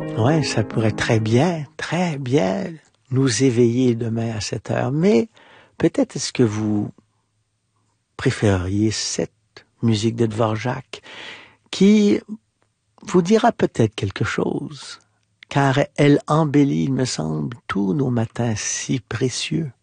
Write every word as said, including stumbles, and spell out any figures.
Ouais, ça pourrait très bien, très bien nous éveiller demain à cette heure. Mais peut-être est-ce que vous préféreriez cette musique de Dvorak qui vous dira peut-être quelque chose, car elle embellit, il me semble, tous nos matins si précieux.